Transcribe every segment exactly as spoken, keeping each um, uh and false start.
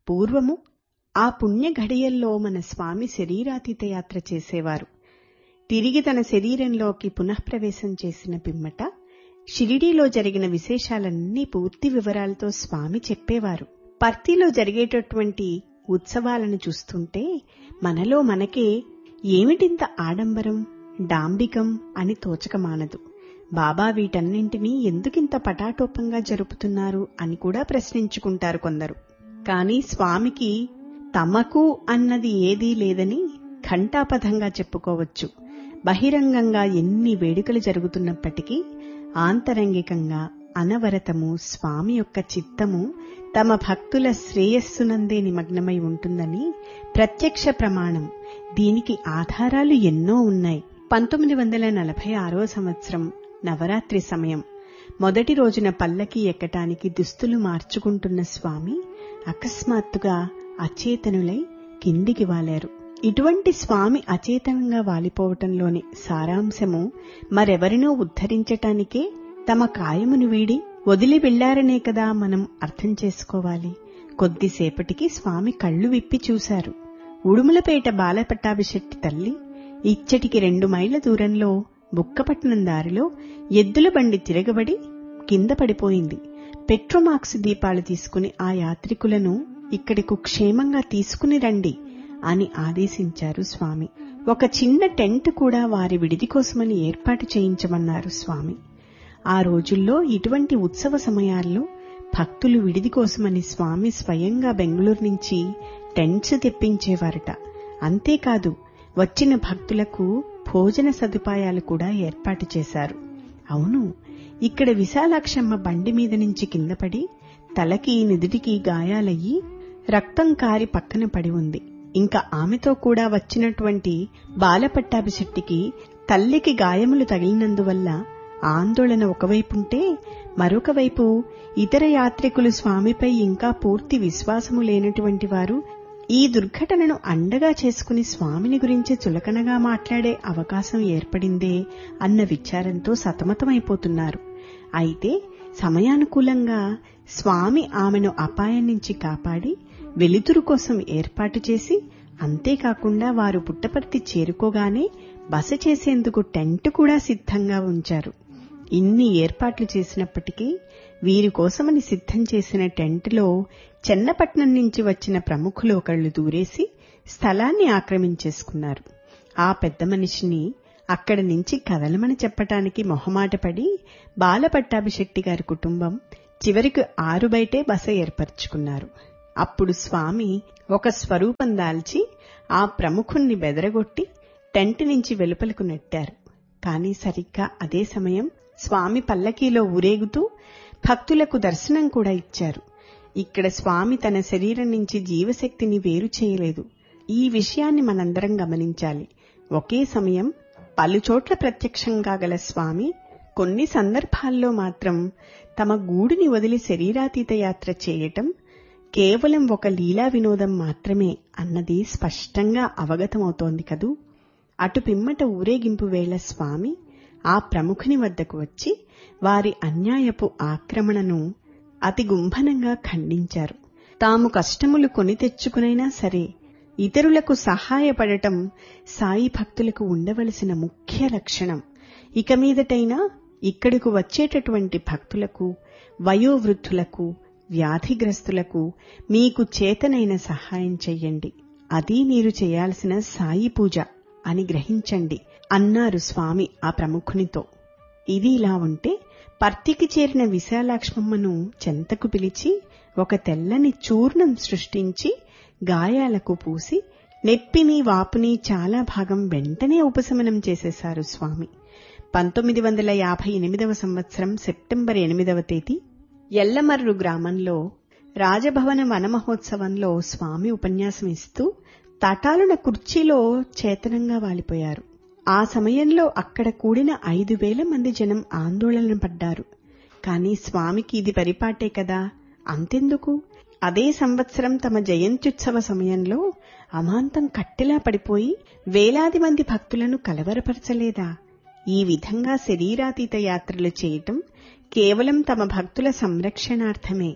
పూర్వము ఆ పుణ్య ఘడియల్లో మన స్వామి శరీరాతీత యాత్ర చేసేవారు. తిరిగి తన శరీరంలోకి పునఃప్రవేశం చేసిన పిమ్మట షిరిడీలో జరిగిన విశేషాలన్నీ పూర్తి వివరాలతో స్వామి చెప్పేవారు. పర్తిలో జరిగేటటువంటి ఉత్సవాలను చూస్తుంటే మనలో మనకే ఏమిటింత ఆడంబరం, డాంబికం అని తోచకమానదు. బాబా వీటన్నింటినీ ఎందుకింత పటాటోపంగా జరుపుతున్నారు అని కూడా ప్రశ్నించుకుంటారు కొందరు. కాని స్వామికి తమకు అన్నది ఏదీ లేదని ఘంటాపథంగా చెప్పుకోవచ్చు. బహిరంగంగా ఎన్ని వేడుకలు జరుగుతున్నప్పటికీ ఆంతరంగికంగా అనవరతము స్వామి యొక్క చిత్తము తమ భక్తుల శ్రేయస్సునందే నిమగ్నమై ఉంటుందని ప్రత్యక్ష ప్రమాణం. దీనికి ఆధారాలు ఎన్నో ఉన్నాయి. పంతొమ్మిది వందల నలభై ఆరో సంవత్సరం నవరాత్రి సమయం మొదటి రోజున పల్లకి ఎక్కటానికి దుస్తులు మార్చుకుంటున్న స్వామి అకస్మాత్తుగా అచేతనులై కిందికి వాలారు. ఇటువంటి స్వామి అచేతనంగా వాలిపోవటంలోని సారాంశము మరెవరినో ఉద్ధరించటానికే తమ కాయమును వీడి వదిలి వెళ్లారనే కదా మనం అర్థం చేసుకోవాలి. కొద్దిసేపటికి స్వామి కళ్లు విప్పి చూశారు. ఉడుములపేట బాలపట్టాభిశెట్టి తల్లి ఇచ్చటికి రెండు మైళ్ల దూరంలో బుక్కపట్నం దారిలో ఎద్దుల బండి తిరగబడి కింద పడిపోయింది. పెట్రోమాక్స్ దీపాలు తీసుకుని ఆ యాత్రికులను ఇక్కడికు క్షేమంగా తీసుకుని రండి అని ఆదేశించారు స్వామి. ఒక చిన్న టెంట్ కూడా వారి విడిది కోసమని ఏర్పాటు చేయించమన్నారు స్వామి. ఆ రోజుల్లో ఇటువంటి ఉత్సవ సమయాల్లో భక్తులు విడిది కోసమని స్వామి స్వయంగా బెంగళూరు నుంచి టెంట్స్ తెప్పించేవారట. అంతేకాదు వచ్చిన భక్తులకు భోజన సదుపాయాలు కూడా ఏర్పాటు చేశారు. అవును, ఇక్కడ విశాలాక్షమ్మ బండి మీద నుంచి కిందపడి తలకి నిదుటికి గాయాలయ్యి రక్తం కారి పక్కన పడి ఉంది. ఇంకా ఆమెతో కూడా వచ్చినటువంటి బాలపట్టాభిశెట్టికి తల్లికి గాయములు తగిలినందువల్ల ఆందోళన ఒకవైపుంటే మరొక వైపు ఇతర యాత్రికులు స్వామిపై ఇంకా పూర్తి విశ్వాసము లేనటువంటి వారు ఈ దుర్ఘటనను అండగా చేసుకుని స్వామిని గురించి చులకనగా మాట్లాడే అవకాశం ఏర్పడిందే అన్న విచారంతో సతమతమైపోతున్నారు. అయితే సమయానుకూలంగా స్వామి ఆమెను అపాయం నుంచి కాపాడి వెలుతురు కోసం ఏర్పాటు చేసి, అంతేకాకుండా వారు పుట్టపర్తి చేరుకోగానే బస చేసేందుకు టెంట్ కూడా సిద్ధంగా ఉంచారు. ఇన్ని ఏర్పాట్లు చేసినప్పటికీ వీరి కోసమని సిద్ధం చేసిన టెంట్లో చెన్నపట్నం నుంచి వచ్చిన ప్రముఖులు ఒకళ్లు దూరేసి స్థలాన్ని ఆక్రమించేసుకున్నారు. ఆ పెద్ద మనిషిని అక్కడి నుంచి కదలమని చెప్పటానికి మొహమాటపడి బాలపట్టాభిశెట్టి గారి కుటుంబం చివరికి ఆరు బయటే బస ఏర్పరచుకున్నారు. అప్పుడు స్వామి ఒక స్వరూపం దాల్చి ఆ ప్రముఖుణ్ణి బెదరగొట్టి టెంట్ నుంచి వెలుపలకు నెట్టారు. కాని సరిగ్గా అదే సమయం స్వామి పల్లకీలో ఊరేగుతూ భక్తులకు దర్శనం కూడా ఇచ్చారు. ఇక్కడ స్వామి తన శరీరం నుంచి జీవశక్తిని వేరు చేయలేదు. ఈ విషయాన్ని మనందరం గమనించాలి. ఒకే సమయం పలుచోట్ల ప్రత్యక్షంగా గల స్వామి కొన్ని సందర్భాల్లో మాత్రం తమ గూడిని వదిలి శరీరాతీత యాత్ర చేయటం కేవలం ఒక లీలా వినోదం మాత్రమే అన్నది స్పష్టంగా అవగతమవుతోంది కదూ. అటు పిమ్మట ఊరేగింపు వేళ స్వామి ఆ ప్రముఖుని వద్దకు వచ్చి వారి అన్యాయపు ఆక్రమణను అతి గుంభనంగా ఖండించారు. తాము కష్టములు కొని తెచ్చుకునైనా సరే ఇతరులకు సహాయపడటం సాయి భక్తులకు ఉండవలసిన ముఖ్య లక్షణం. ఇక మీదటైనా ఇక్కడకు వచ్చేటటువంటి భక్తులకు, వయోవృద్ధులకు, వ్యాధిగ్రస్తులకు మీకు చేతనైన సహాయం చెయ్యండి. అది మీరు చేయాల్సిన సాయి పూజ అని గ్రహించండి అన్నారు స్వామి ఆ ప్రముఖునితో. ఇది ఇలా ఉంటే పర్తికి చేరిన విశాలాక్ష్మమ్మను చెంతకు పిలిచి ఒక తెల్లని చూర్ణం సృష్టించి గాయాలకు పూసి నెప్పిని వాపుని చాలా భాగం వెంటనే ఉపశమనం చేసేశారు స్వామి. పంతొమ్మిది వందల యాభై ఎనిమిదవ సంవత్సరం సెప్టెంబర్ ఎనిమిదవ తేదీ ఎల్లమర్రు గ్రామంలో రాజభవన వనమహోత్సవంలో స్వామి ఉపన్యాసం ఇస్తూ తటాలున కుర్చీలో చేతనంగా వాలిపోయారు. ఆ సమయంలో అక్కడ కూడిన ఐదు వేల మంది జనం ఆందోళన పడ్డారు. కాని స్వామికి ఇది పరిపాటే కదా, అంతెందుకు, అదే సంవత్సరం తమ జయంత్యుత్సవ సమయంలో అమాంతం కట్టెలా పడిపోయి వేలాది మంది భక్తులను కలవరపరచలేదా? ఈ విధంగా శరీరాతీత యాత్రలు చేయటం కేవలం తమ భక్తుల సంరక్షణార్థమే.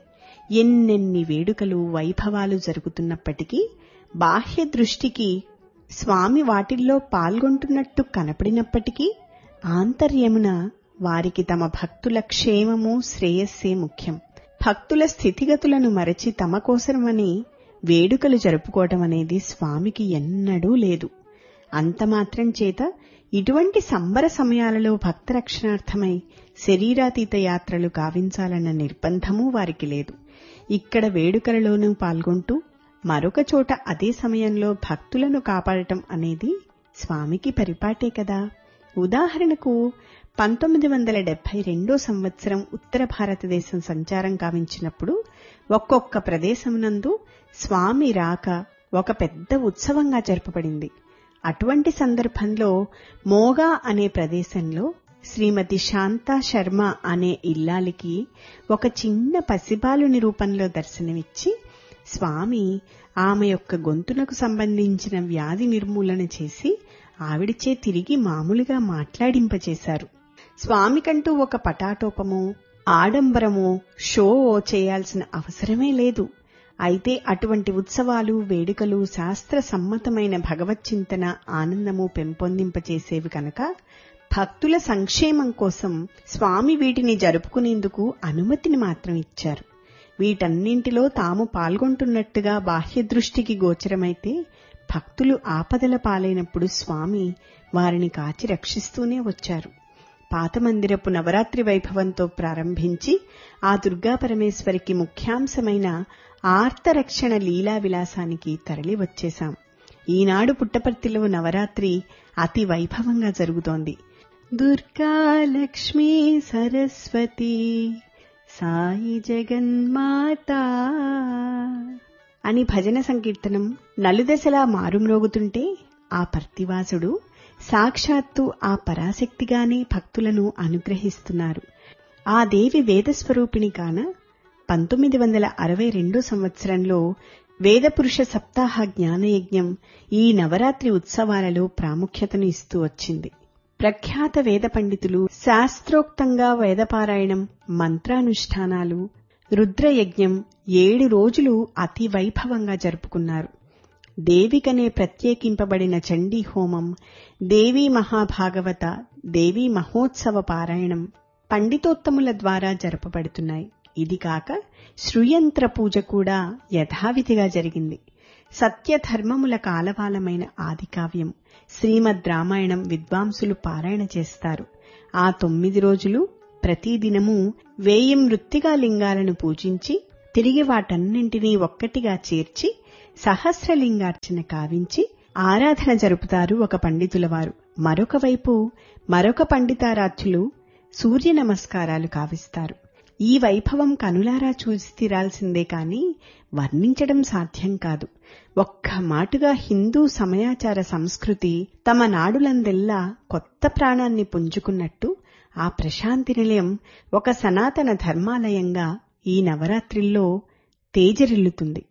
ఎన్నెన్ని వేడుకలు వైభవాలు జరుగుతున్నప్పటికీ బాహ్య దృష్టికి స్వామి వాటిల్లో పాల్గొంటున్నట్టు కనపడినప్పటికీ ఆంతర్యమున వారికి తమ భక్తుల క్షేమము శ్రేయస్సే ముఖ్యం. భక్తుల స్థితిగతులను మరచి తమ కోసమని వేడుకలు జరుపుకోవటం అనేది స్వామికి ఎన్నడూ లేదు. అంతమాత్రం చేత ఇటువంటి సంబర సమయాలలో భక్త రక్షణార్థమై శరీరాతీత యాత్రలు గావించాలన్న నిర్బంధమూ వారికి లేదు. ఇక్కడ వేడుకలలోనూ పాల్గొంటూ మరొక చోట అదే సమయంలో భక్తులను కాపాడటం అనేది స్వామికి పరిపాటే కదా. ఉదాహరణకు పంతొమ్మిది వందల డెబ్బై రెండో సంవత్సరం ఉత్తర భారతదేశం సంచారం గావించినప్పుడు ఒక్కొక్క ప్రదేశమునందు స్వామి రాక ఒక పెద్ద ఉత్సవంగా జరపబడింది. అటువంటి సందర్భంలో మోగా అనే ప్రదేశంలో శ్రీమతి శాంతా శర్మ అనే ఇల్లాలికి ఒక చిన్న పసిబాలుని రూపంలో దర్శనమిచ్చి స్వామి ఆమె యొక్క గొంతునకు సంబంధించిన వ్యాధి నిర్మూలన చేసి ఆవిడిచే తిరిగి మామూలుగా మాట్లాడింపచేశారు. స్వామికంటూ ఒక పటాటోపమో ఆడంబరమో షో చేయాల్సిన అవసరమే లేదు. అయితే అటువంటి ఉత్సవాలు వేడుకలు శాస్త్ర సమ్మతమైన భగవచ్చింతన ఆనందము పెంపొందింపచేసేవి కనుక భక్తుల సంక్షేమం కోసం స్వామి వీటిని జరుపుకునేందుకు అనుమతిని మాత్రం ఇచ్చారు. వీటన్నింటిలో తాము పాల్గొంటున్నట్టుగా బాహ్య దృష్టికి గోచరమైతే భక్తులు ఆపదల పాలైనప్పుడు స్వామి వారిని కాచి రక్షిస్తూనే వచ్చారు. పాత మందిరపు నవరాత్రి వైభవంతో ప్రారంభించి ఆ దుర్గాపరమేశ్వరికి ముఖ్యాంశమైన ఆర్తరక్షణ లీలా విలాసానికి తరలి వచ్చేశాం. ఈనాడు పుట్టపర్తిలో నవరాత్రి అతి వైభవంగా జరుగుతోంది. దుర్గా లక్ష్మీ సరస్వతి సాయి జగన్మాత అని భజన సంకీర్తనం నలుదశలా మారుమ్రోగుతుంటే ఆ పర్తివాసుడు సాక్షాత్తు ఆ పరాశక్తిగానే భక్తులను అనుగ్రహిస్తున్నారు. ఆ దేవి వేదస్వరూపిణి కాన పంతొమ్మిది వందల అరవై రెండో సంవత్సరంలో వేదపురుష సప్తాహ జ్ఞానయజ్ఞం ఈ నవరాత్రి ఉత్సవాలలో ప్రాముఖ్యతను ఇస్తూ వచ్చింది. ప్రఖ్యాత వేద పండితులు శాస్త్రోక్తంగా వేదపారాయణం, మంత్రానుష్ఠానాలు, రుద్రయజ్ఞం ఏడు రోజులు అతి వైభవంగా జరుపుకున్నారు. దేవికనే ప్రత్యేకింపబడిన చండీ హోమం, దేవీ మహాభాగవత, దేవీ మహోత్సవ పారాయణం పండితోత్తముల ద్వారా జరపబడుతున్నాయి. ఇది కాక శ్రుయంత్ర పూజ కూడా యథావిధిగా జరిగింది. సత్యధర్మముల కాలవాలమైన ఆదికావ్యం శ్రీమద్ రామాయణం విద్వాంసులు పారాయణ చేస్తారు. ఆ తొమ్మిది రోజులు ప్రతిదినము వేయి మృత్తికా లింగాలను పూజించి తిరిగి వాటన్నింటినీ ఒక్కటిగా చేర్చి సహస్రలింగార్చన కావించి ఆరాధన జరుపుతారు ఒక పండితుల వారు. మరొక వైపు మరొక పండితారాధ్యులు సూర్య నమస్కారాలు కావిస్తారు. ఈ వైభవం కనులారా చూసి తీరాల్సిందే కాని వర్ణించడం సాధ్యం కాదు. ఒక్క మాటుగా హిందూ సమయాచార సంస్కృతి తమ నాడులందెల్లా కొత్త ప్రాణాన్ని పుంజుకున్నట్టు ఆ ప్రశాంతి నిలయం ఒక సనాతన ధర్మాలయంగా ఈ నవరాత్రిల్లో తేజరిల్లుతుంది.